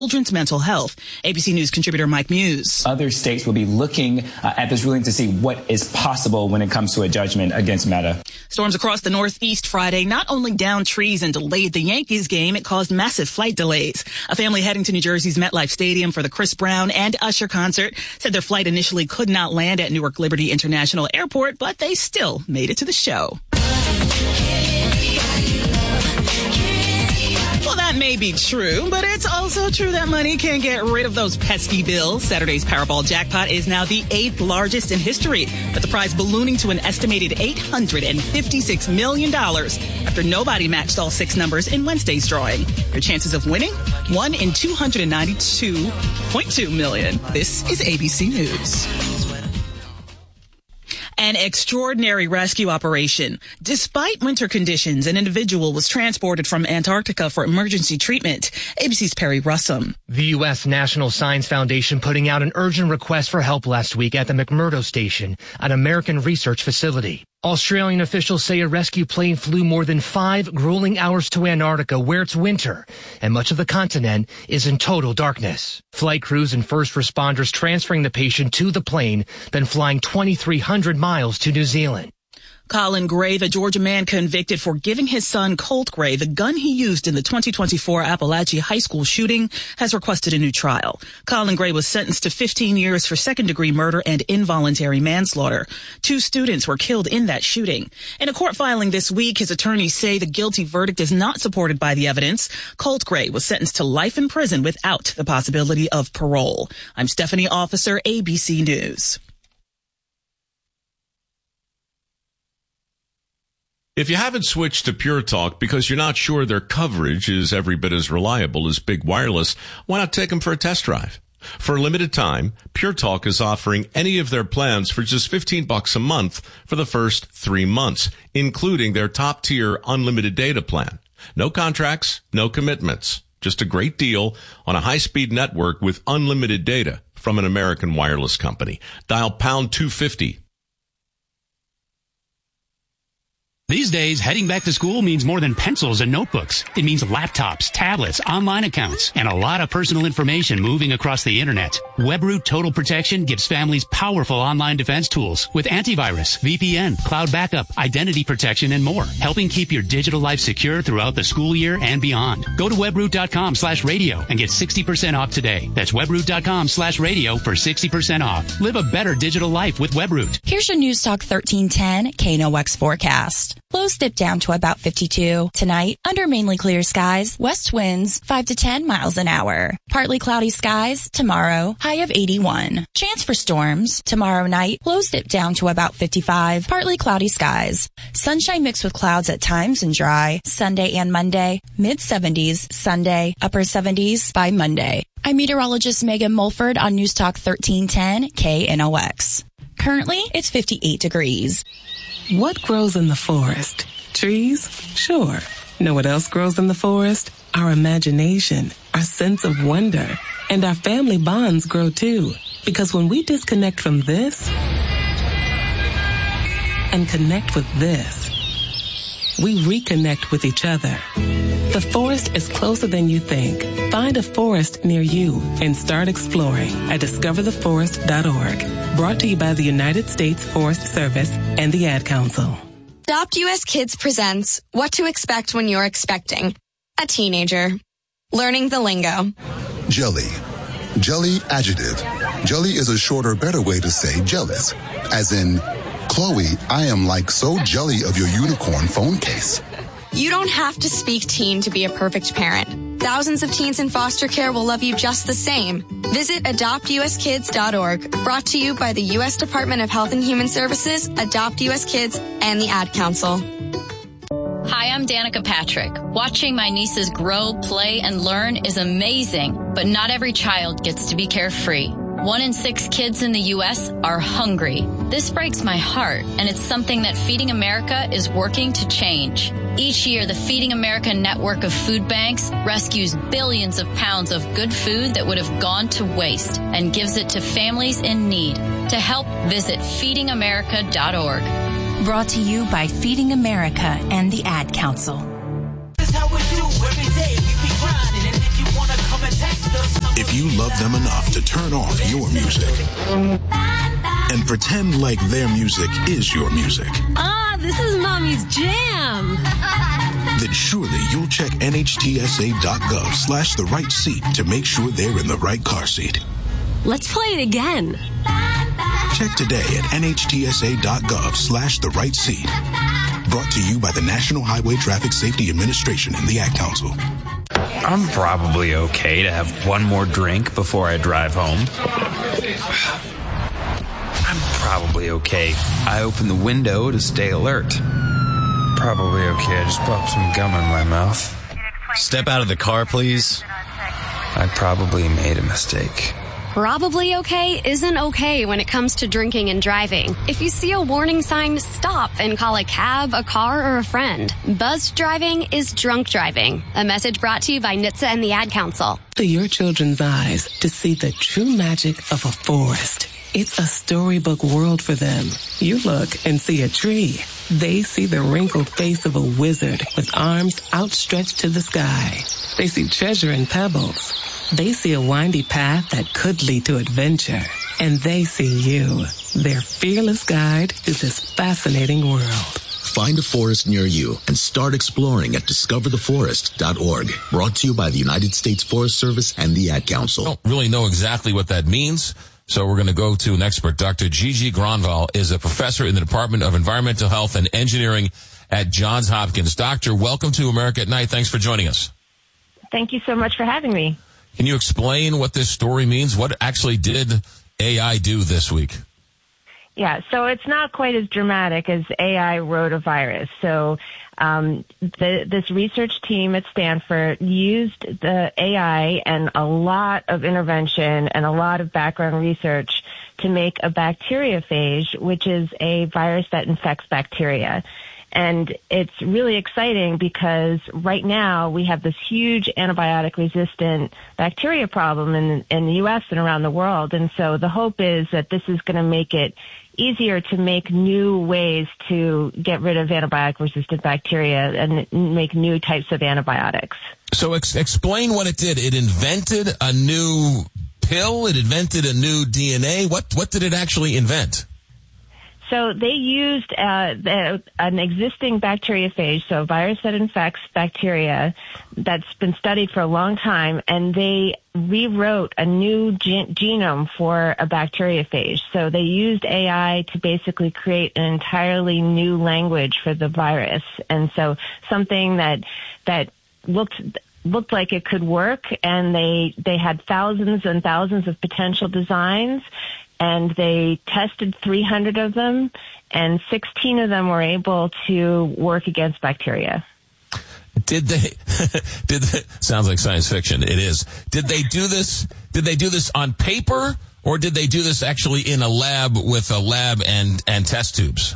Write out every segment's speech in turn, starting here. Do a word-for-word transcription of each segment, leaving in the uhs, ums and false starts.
children's mental health. A B C News contributor Mike Muse. Other states will be looking uh, at this ruling to see what is possible when it comes to a judgment against Meta. Storms across the Northeast Friday not only downed trees and delayed the Yankees game, it caused massive flight delays. A family heading to New Jersey's MetLife Stadium for the Chris Brown and Usher concert said their flight initially could not land at Newark Liberty International Airport, but they still made it to the show. Well, that may be true, but it's also true that money can't get rid of those pesky bills. Saturday's Powerball jackpot is now the eighth largest in history, with the prize ballooning to an estimated eight hundred fifty-six million dollars after nobody matched all six numbers in Wednesday's drawing. Your chances of winning? one in two hundred ninety-two point two million. This is A B C News. An extraordinary rescue operation. Despite winter conditions, an individual was transported from Antarctica for emergency treatment. A B C's Perry Russum. The U S National Science Foundation putting out an urgent request for help last week at the McMurdo Station, an American research facility. Australian officials say a rescue plane flew more than five grueling hours to Antarctica, where it's winter, and much of the continent is in total darkness. Flight crews and first responders transferring the patient to the plane, then flying twenty-three hundred miles to New Zealand. Colin Gray, the Georgia man convicted for giving his son Colt Gray the gun he used in the twenty twenty-four Appalachia High School shooting, has requested a new trial. Colin Gray was sentenced to fifteen years for second-degree murder and involuntary manslaughter. Two students were killed in that shooting. In a court filing this week, his attorneys say the guilty verdict is not supported by the evidence. Colt Gray was sentenced to life in prison without the possibility of parole. I'm Stephanie Officer, A B C News. If you haven't switched to Pure Talk because you're not sure their coverage is every bit as reliable as Big Wireless, why not take them for a test drive? For a limited time, Pure Talk is offering any of their plans for just fifteen bucks a month for the first three months, including their top-tier unlimited data plan. No contracts, no commitments. Just a great deal on a high-speed network with unlimited data from an American wireless company. Dial pound two fifty. These days, heading back to school means more than pencils and notebooks. It means laptops, tablets, online accounts, and a lot of personal information moving across the internet. WebRoot Total Protection gives families powerful online defense tools with antivirus, V P N, cloud backup, identity protection, and more, helping keep your digital life secure throughout the school year and beyond. Go to webroot.com slash radio and get sixty percent off today. That's webroot.com slash radio for sixty percent off. Live a better digital life with WebRoot. Here's your News Talk thirteen ten K N O X forecast. Lows dip down to about fifty-two. Tonight, under mainly clear skies, west winds five to ten miles an hour. Partly cloudy skies tomorrow, high of eighty-one. Chance for storms tomorrow night, lows dip down to about fifty-five. Partly cloudy skies. Sunshine mixed with clouds at times and dry. Sunday and Monday, mid seventies. Sunday, upper seventies by Monday. I'm meteorologist Megan Mulford on News Talk thirteen ten K N O X. Currently, it's fifty-eight degrees. What grows in the forest? Trees? Sure. Know what else grows in the forest? Our imagination, our sense of wonder, and our family bonds grow too. Because when we disconnect from this and connect with this, we reconnect with each other. The forest is closer than you think. Find a forest near you and start exploring at discover the forest dot org. Brought to you by the United States Forest Service and the Ad Council. Adopt U S Kids presents What to Expect When You're Expecting a Teenager. Learning the lingo. Jelly. Jelly adjective. Jelly is a shorter, better way to say jealous. As in, Chloe, I am like so jelly of your unicorn phone case. You don't have to speak teen to be a perfect parent. Thousands of teens in foster care will love you just the same. Visit adopt U S kids dot org. Brought to you by the U S Department of Health and Human Services, Adopt U S Kids, and the Ad Council. Hi, I'm Danica Patrick. Watching my nieces grow, play, and learn is amazing, but not every child gets to be carefree. One in six kids in the U S are hungry. This breaks my heart, and it's something that Feeding America is working to change. Each year, the Feeding America network of food banks rescues billions of pounds of good food that would have gone to waste and gives it to families in need. To help, visit feeding america dot org. Brought to you by Feeding America and the Ad Council. This is how we do every day. We be grinding, and if you want to come and text us, If you love them enough to turn off your music and pretend like their music is your music. Ah, this is Mommy's jam. Then surely you'll check N H T S A dot gov slash the right seat to make sure they're in the right car seat. Let's play it again. Check today at N H T S A dot gov slash the right seat. Brought to you by the National Highway Traffic Safety Administration and the Ad Council. I'm probably okay to have one more drink before I drive home. I'm probably okay. I open the window to stay alert. Probably okay. I just popped some gum in my mouth. Step out of the car, please. I probably made a mistake. Probably okay isn't okay when it comes to drinking and driving. If you see a warning sign, stop and call a cab, a car, or a friend. Buzzed driving is drunk driving. A message brought to you by N H T S A and the Ad Council. To your children's eyes to see the true magic of a forest. It's a storybook world for them. You look and see a tree. They see the wrinkled face of a wizard with arms outstretched to the sky. They see treasure in pebbles. They see a windy path that could lead to adventure. And they see you, their fearless guide through this fascinating world. Find a forest near you and start exploring at discover the forest dot org. Brought to you by the United States Forest Service and the Ad Council. I don't really know exactly what that means, so we're going to go to an expert. Doctor Gigi Granval is a professor in the Department of Environmental Health and Engineering at Johns Hopkins. Doctor, welcome to America at Night. Thanks for joining us. Thank you so much for having me. Can you explain what this story means? What actually did A I do this week? Yeah, so it's not quite as dramatic as A I wrote a virus. So um, the, this research team at Stanford used the A I and a lot of intervention and a lot of background research to make a bacteriophage, which is a virus that infects bacteria. And it's really exciting because right now we have this huge antibiotic-resistant bacteria problem in, in the U S and around the world. And so the hope is that this is going to make it easier to make new ways to get rid of antibiotic-resistant bacteria and make new types of antibiotics. So ex- explain what it did. It invented a new pill? It invented a new D N A? What, what did it actually invent? So they used uh, the, an existing bacteriophage, so a virus that infects bacteria that's been studied for a long time, and they rewrote a new gen- genome for a bacteriophage. So they used A I to basically create an entirely new language for the virus, and so something that that looked looked like it could work, and they they had thousands and thousands of potential designs. And they tested three hundred of them, and sixteen of them were able to work against bacteria. Did they, did they, sounds like science fiction. It is. Did they do this, did they do this on paper, or did they do this actually in a lab with a lab and, and test tubes?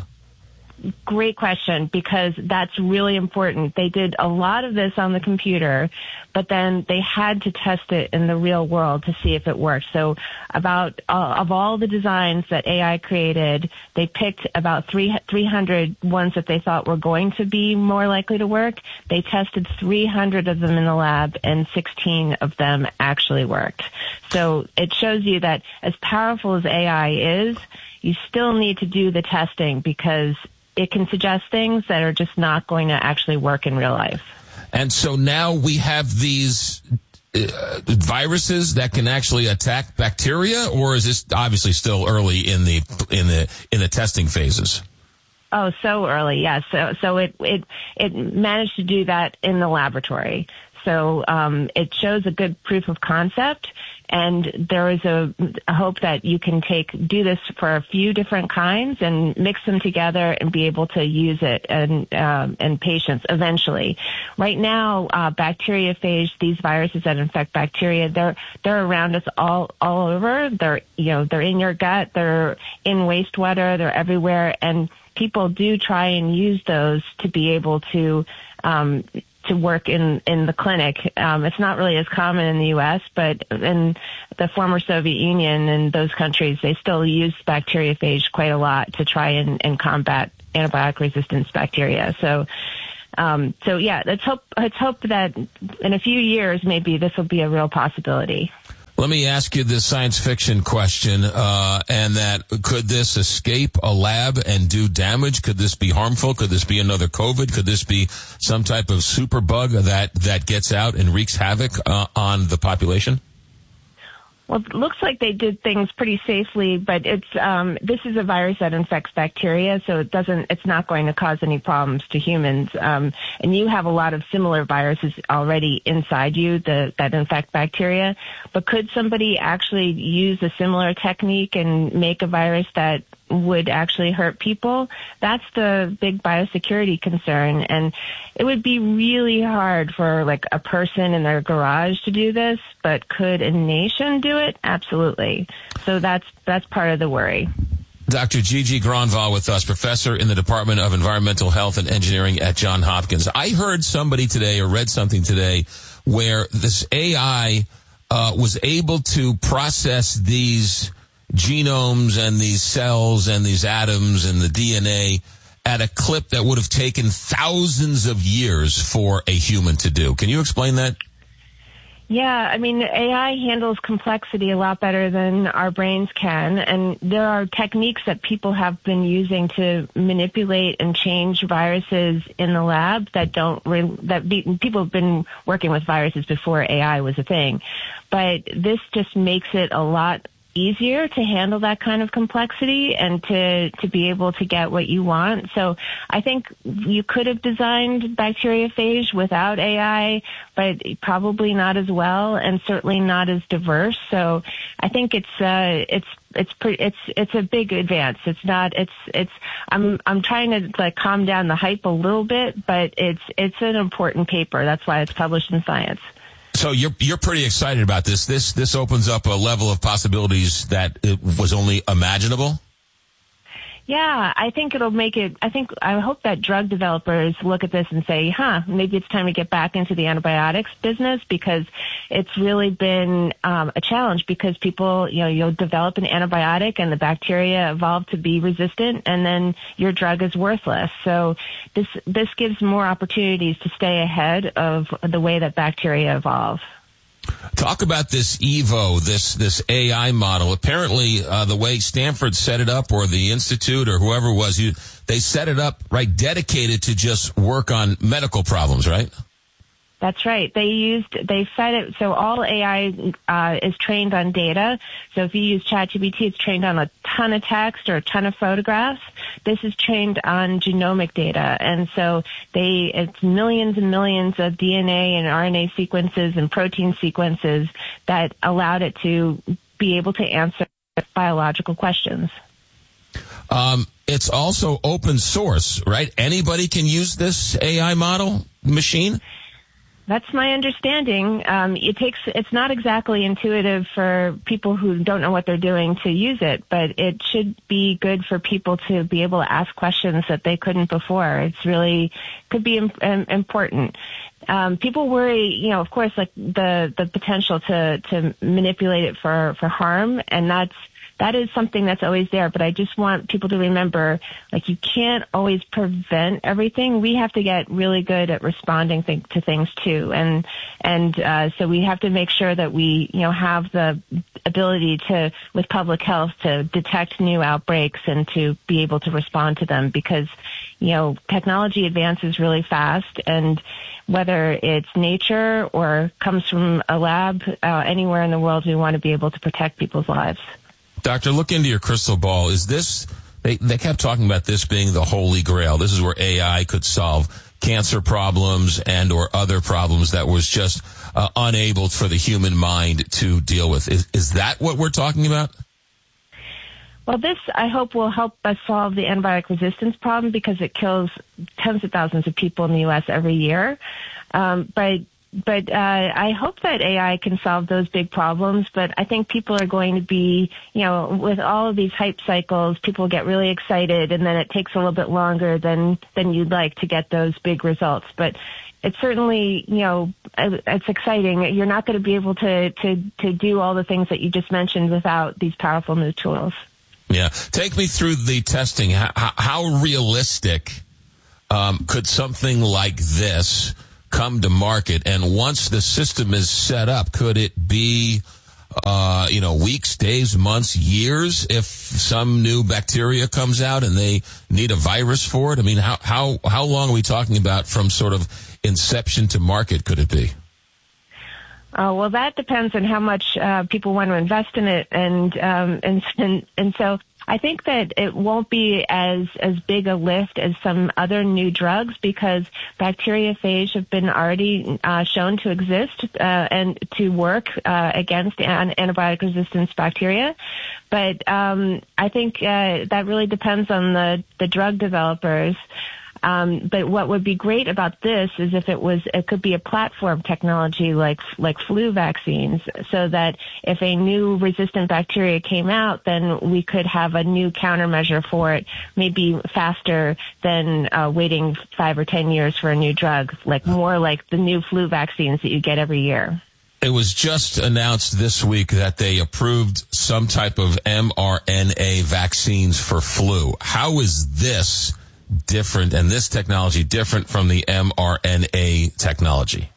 Great question, because that's really important. They did a lot of this on the computer, but then they had to test it in the real world to see if it worked. So about, uh, of all the designs that A I created, they picked about three, three hundred ones that they thought were going to be more likely to work. They tested three hundred of them in the lab, and sixteen of them actually worked. So it shows you that as powerful as A I is, you still need to do the testing because it can suggest things that are just not going to actually work in real life. And so now we have these uh, viruses that can actually attack bacteria, or is this obviously still early in the in the in the testing phases? Oh, so early, yes. So so it it it managed to do that in the laboratory. So um, it shows a good proof of concept. And there is a, a hope that you can take do this for a few different kinds and mix them together and be able to use it in, um, in patients eventually. Right now, uh, bacteriophage, these viruses that infect bacteria, they're they're around us all all over. They're you know they're in your gut, they're in wastewater, they're everywhere, and people do try and use those to be able to. Um, to work in, in the clinic. Um, it's not really as common in the U S, but in the former Soviet Union and those countries, they still use bacteriophage quite a lot to try and, and combat antibiotic resistance bacteria. So, um, so yeah, let's hope, let's hope that in a few years, maybe this will be a real possibility. Let me ask you this science fiction question, uh, and that could this escape a lab and do damage? Could this be harmful? Could this be another COVID? Could this be some type of super bug that, that gets out and wreaks havoc uh, on the population? Well, it looks like they did things pretty safely, but it's um, this is a virus that infects bacteria, so it doesn't. It's not going to cause any problems to humans. Um, and you have a lot of similar viruses already inside you the, that infect bacteria. But could somebody actually use a similar technique and make a virus that would actually hurt people? That's the big biosecurity concern. And it would be really hard for like a person in their garage to do this, but could a nation do it? Absolutely. So that's, that's part of the worry. Doctor Gigi Granval with us, professor in the Department of Environmental Health and Engineering at Johns Hopkins. I heard somebody today or read something today where this A I uh, was able to process these genomes and these cells and these atoms and the D N A at a clip that would have taken thousands of years for a human to do. Can you explain that? Yeah, I mean, A I handles complexity a lot better than our brains can, and there are techniques that people have been using to manipulate and change viruses in the lab that don't re- that be, people have been working with viruses before A I was a thing, but this just makes it a lot easier to handle that kind of complexity and to, to be able to get what you want. So I think you could have designed bacteriophage without A I, but probably not as well and certainly not as diverse. So I think it's, uh, it's, it's pretty, it's, it's a big advance. It's not, it's, it's, I'm, I'm trying to like calm down the hype a little bit, but it's, it's an important paper. That's why it's published in Science. So you're you're pretty excited about this. This this opens up a level of possibilities that it was only imaginable. Yeah, I think it'll make it, I think, I hope that drug developers look at this and say, huh, maybe it's time to get back into the antibiotics business, because it's really been um, a challenge because people, you know, you'll develop an antibiotic and the bacteria evolve to be resistant and then your drug is worthless. So this, this gives more opportunities to stay ahead of the way that bacteria evolve. Talk about this Evo, this this A I model. Apparently, uh, the way Stanford set it up, or the Institute, or whoever it was, you, they set it up, right, dedicated to just work on medical problems, right? That's right. They used, they fed it, so all A I uh, is trained on data. So if you use ChatGPT, it's trained on a ton of text or a ton of photographs. This is trained on genomic data. And so they, it's millions and millions of D N A and R N A sequences and protein sequences that allowed it to be able to answer biological questions. Um, it's also open source, right? Anybody can use this A I model machine? That's my understanding. Um, it takes, it's not exactly intuitive for people who don't know what they're doing to use it, but it should be good for people to be able to ask questions that they couldn't before. It's really, could be im- important. Um, people worry, you know, of course, like the, the potential to, to manipulate it for, for harm, and that's, that is something that's always there, but I just want people to remember, like, you can't always prevent everything. We have to get really good at responding th- to things too, and and uh, so we have to make sure that we, you know, have the ability to, with public health, to detect new outbreaks and to be able to respond to them, because, you know, technology advances really fast, and whether it's nature or comes from a lab uh, anywhere in the world, we want to be able to protect people's lives. Doctor, look into your crystal ball. Is this, they, they kept talking about this being the holy grail. This is where A I could solve cancer problems and or other problems that was just uh, unable for the human mind to deal with. Is, is that what we're talking about? Well, this, I hope, will help us solve the antibiotic resistance problem, because it kills tens of thousands of people in the U S every year. Um, but But uh, I hope that A I can solve those big problems. But I think people are going to be, you know, with all of these hype cycles, people get really excited, and then it takes a little bit longer than than you'd like to get those big results. But it's certainly, you know, it's exciting. You're not going to be able to to to do all the things that you just mentioned without these powerful new tools. Yeah, take me through the testing. How, how realistic um, could something like this come to market? And once the system is set up, could it be uh, you know, weeks, days, months, years if some new bacteria comes out and they need a virus for it? I mean, how, how, how long are we talking about from sort of inception to market could it be? Uh, well, that depends on how much uh, people want to invest in it, and um, and and and so I think that it won't be as as big a lift as some other new drugs because bacteriophage have been already uh, shown to exist uh, and to work uh, against an antibiotic resistance bacteria. But um, I think uh, that really depends on the the drug developers. Um, but what would be great about this is if it was, it could be a platform technology like like flu vaccines, so that if a new resistant bacteria came out, then we could have a new countermeasure for it, maybe faster than uh, waiting five or ten years for a new drug, like more like the new flu vaccines that you get every year. It was just announced this week that they approved some type of mRNA vaccines for flu. How is this different, and this technology different from the mRNA technology?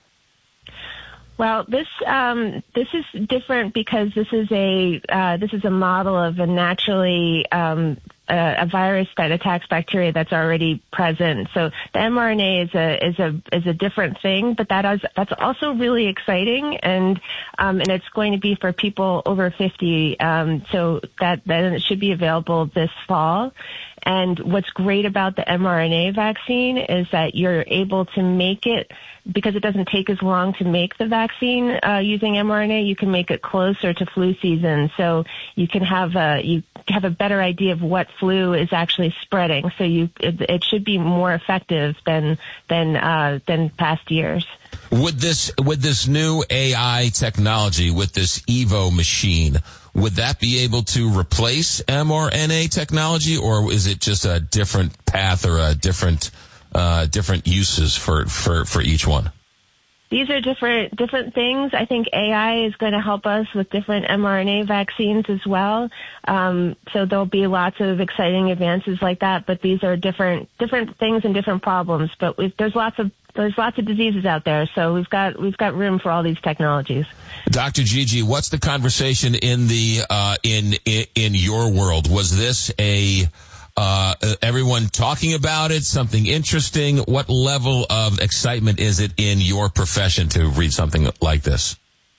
Well, this um, this is different because this is a uh, this is a model of a naturally um, a, a virus that attacks bacteria that's already present. So the mRNA is a is a is a different thing, but that is that's also really exciting, and um, and it's going to be for people over fifty. Um, so that then it should be available this fall. And what's great about the mRNA vaccine is that you're able to make it, because it doesn't take as long to make the vaccine uh, using mRNA, you can make it closer to flu season. So you can have a, you have a better idea of what flu is actually spreading. So you, it, it should be more effective than, than, uh, than past years. Would this, with this new A I technology, with this Evo machine, would that be able to replace mRNA technology, or is it just a different path or a different uh, different uses for, for, for each one? These are different different things. I think A I is going to help us with different mRNA vaccines as well. Um, so there'll be lots of exciting advances like that. But these are different different things and different problems. But we've, there's lots of there's lots of diseases out there, so we've got we've got room for all these technologies. Doctor Gigi, what's the conversation in the uh, in, in in your world? Was this a uh, everyone talking about it? Something interesting? What level of excitement is it in your profession to read something like this?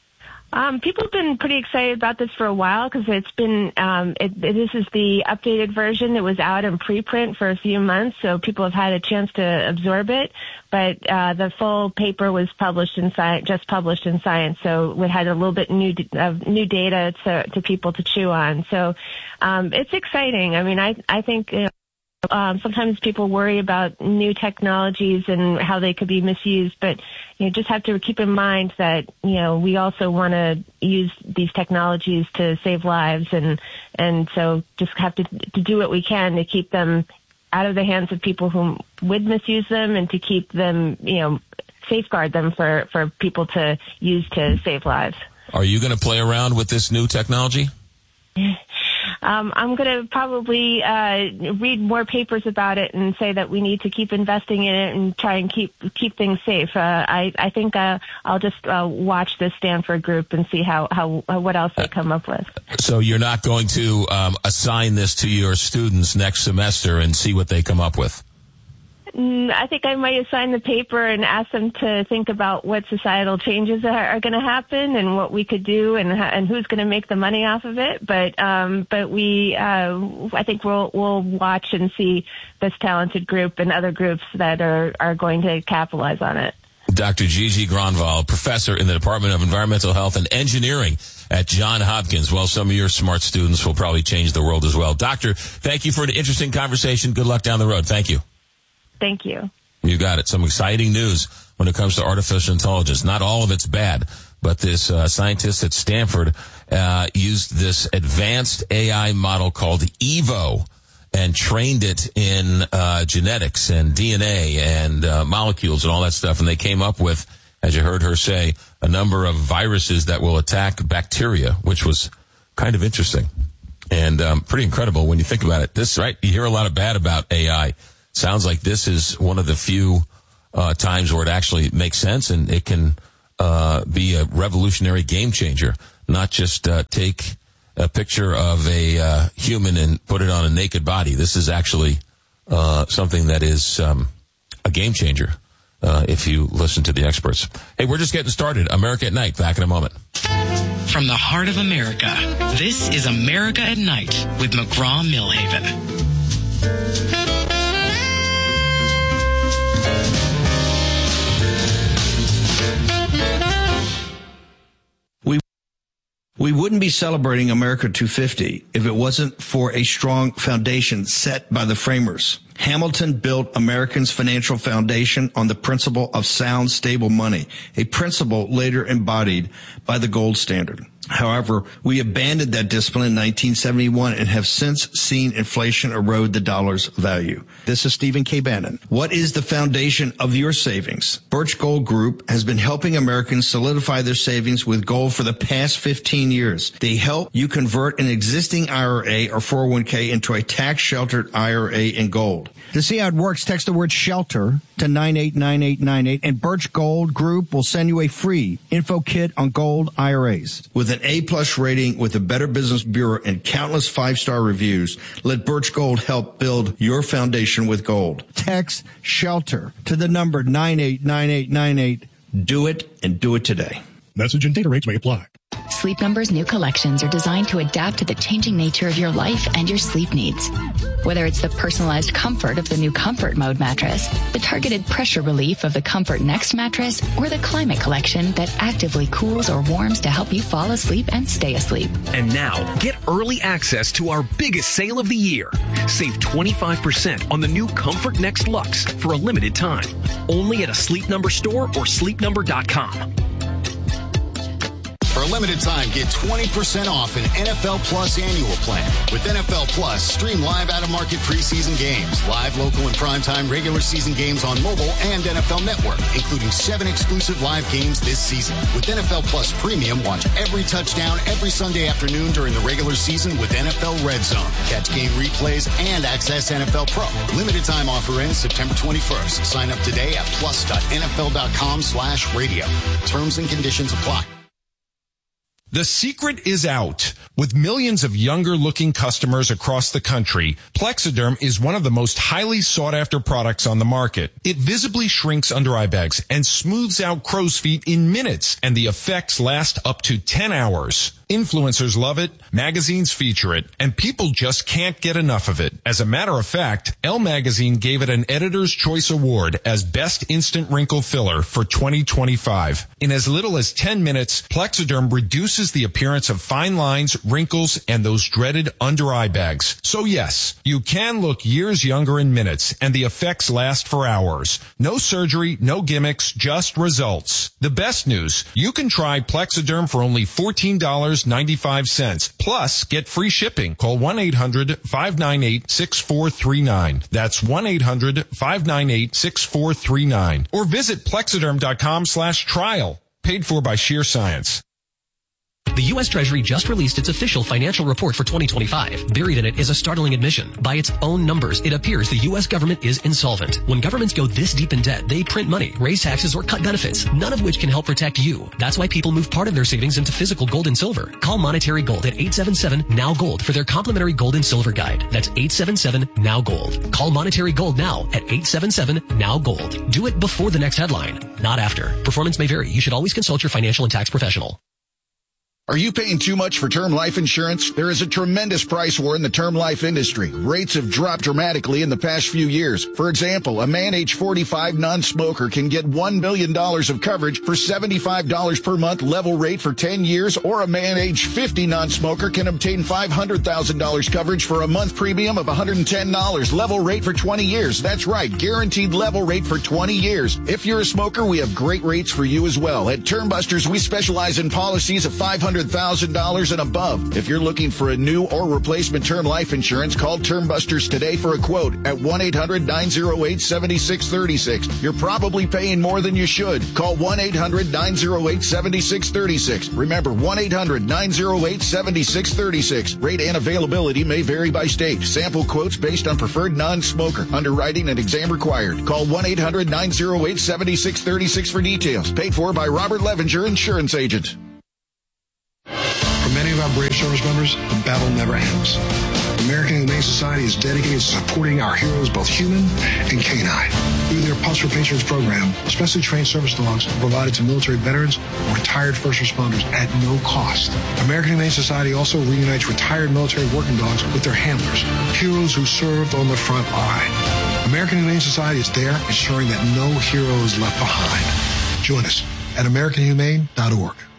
Um, people have been pretty excited about this for a while because it's been, um, it, it, this is the updated version. It was out in preprint for a few months, so people have had a chance to absorb it. But uh, the full paper was published in Science, just published in Science, so we had a little bit new of new data to, to people to chew on. So um, it's exciting. I mean, I I think. You know, Um, sometimes people worry about new technologies and how they could be misused, but you know, just have to keep in mind that you know we also want to use these technologies to save lives, and and so just have to to do what we can to keep them out of the hands of people who would misuse them, and to keep them, you know, safeguard them for for people to use to save lives. Are you going to play around with this new technology? Um, I'm going to probably uh, read more papers about it and say that we need to keep investing in it and try and keep keep things safe. Uh, I, I think uh, I'll just uh, watch this Stanford group and see how, how what else they come up with. So you're not going to um, assign this to your students next semester and see what they come up with? I think I might assign the paper and ask them to think about what societal changes are, are going to happen and what we could do and and who's going to make the money off of it. But um, but we, uh, I think we'll we'll watch and see this talented group and other groups that are, are going to capitalize on it. Doctor Gigi Gronvall, professor in the Department of Environmental Health and Engineering at Johns Hopkins. Well, some of your smart students will probably change the world as well. Doctor, thank you for an interesting conversation. Good luck down the road. Thank you. Thank you. You got it. Some exciting news when it comes to artificial intelligence. Not all of it's bad, but this uh, scientist at Stanford uh, used this advanced A I model called Evo and trained it in uh, genetics and D N A and uh, molecules and all that stuff. And they came up with, as you heard her say, a number of viruses that will attack bacteria, which was kind of interesting and um, pretty incredible when you think about it. This, right? You hear a lot of bad about A I. Sounds like this is one of the few uh, times where it actually makes sense and it can uh, be a revolutionary game changer. not just uh, take a picture of a uh, human and put it on a naked body. This is actually uh, something that is um, a game changer uh, if you listen to the experts. Hey, we're just getting started. America at Night, back in a moment. From the heart of America, this is America at Night with McGraw-Millhaven. We wouldn't be celebrating America two fifty if it wasn't for a strong foundation set by the framers. Hamilton built Americans' financial foundation on the principle of sound, stable money, a principle later embodied by the gold standard. However, we abandoned that discipline in nineteen seventy-one and have since seen inflation erode the dollar's value. This is Stephen K. Bannon. What is the foundation of your savings? Birch Gold Group has been helping Americans solidify their savings with gold for the past fifteen years. They help you convert an existing I R A or four oh one k into a tax-sheltered I R A in gold. To see how it works, text the word SHELTER to nine eight nine eight nine eight, and Birch Gold Group will send you a free info kit on gold I R As. With an A-plus rating with the Better Business Bureau and countless five-star reviews, let Birch Gold help build your foundation with gold. Text SHELTER to the number nine eight nine eight nine eight. Do it, and do it today. Message and data rates may apply. Sleep Number's new collections are designed to adapt to the changing nature of your life and your sleep needs. Whether it's the personalized comfort of the new Comfort Mode mattress, the targeted pressure relief of the Comfort Next mattress, or the Climate Collection that actively cools or warms to help you fall asleep and stay asleep. And now, get early access to our biggest sale of the year. Save twenty-five percent on the new Comfort Next Luxe for a limited time. Only at a Sleep Number store or sleep number dot com. For a limited time, get twenty percent off an N F L Plus annual plan. With N F L Plus, stream live out-of-market preseason games, live, local, and primetime regular season games on mobile and N F L Network, including seven exclusive live games this season. With N F L Plus Premium, watch every touchdown every Sunday afternoon during the regular season with N F L Red Zone. Catch game replays and access N F L Pro. Limited time offer ends September twenty-first. Sign up today at plus.nfl.com slash radio. Terms and conditions apply. The secret is out. With millions of younger-looking customers across the country, Plexiderm is one of the most highly sought-after products on the market. It visibly shrinks under eye bags and smooths out crow's feet in minutes, and the effects last up to ten hours. Influencers love it, magazines feature it, and people just can't get enough of it. As a matter of fact, Elle Magazine gave it an Editor's Choice Award as Best Instant Wrinkle Filler for twenty twenty-five. In as little as ten minutes, Plexiderm reduces the appearance of fine lines, wrinkles, and those dreaded under-eye bags. So yes, you can look years younger in minutes, and the effects last for hours. No surgery, no gimmicks, just results. The best news, you can try Plexiderm for only fourteen dollars and ninety-five cents. Plus, get free shipping. Call one eight hundred five nine eight six four three nine. That's one eight hundred five nine eight six four three nine. Or visit plexiderm.com slash trial. Paid for by Sheer Science. The U S Treasury just released its official financial report for twenty twenty-five. Buried in it is a startling admission. By its own numbers, it appears the U S government is insolvent. When governments go this deep in debt, they print money, raise taxes, or cut benefits, none of which can help protect you. That's why people move part of their savings into physical gold and silver. Call Monetary Gold at eight seven seven, N O W, GOLD for their complimentary gold and silver guide. That's eight seven seven, N O W, GOLD. Call Monetary Gold now at eight seven seven, N O W, GOLD. Do it before the next headline, not after. Performance may vary. You should always consult your financial and tax professional. Are you paying too much for term life insurance? There is a tremendous price war in the term life industry. Rates have dropped dramatically in the past few years. For example, a man age forty-five non-smoker can get one million dollars of coverage for seventy-five dollars per month level rate for ten years, or a man age fifty non-smoker can obtain five hundred thousand dollars coverage for a month premium of one hundred ten dollars level rate for twenty years. That's right, guaranteed level rate for twenty years. If you're a smoker, we have great rates for you as well. At Term Busters, we specialize in policies of five hundred thousand dollars and above. If you're looking for a new or replacement term life insurance, call Term Busters today for a quote at one eight hundred nine oh eight seven six three six. You're probably paying more than you should. Call one eight hundred nine oh eight seven six three six. Remember, one eight hundred nine oh eight seven six three six. Rate and availability may vary by state. Sample quotes based on preferred non-smoker. Underwriting and exam required. Call one eight hundred nine oh eight seven six three six for details. Paid for by Robert Levenger, Insurance Agent. of our brave service members, the battle never ends. The American Humane Society is dedicated to supporting our heroes, both human and canine. Through their Pulse for Patriots program, specially trained service dogs are provided to military veterans or retired first responders at no cost. American Humane Society also reunites retired military working dogs with their handlers, heroes who served on the front line. American Humane Society is there ensuring that no hero is left behind. Join us at american humane dot org.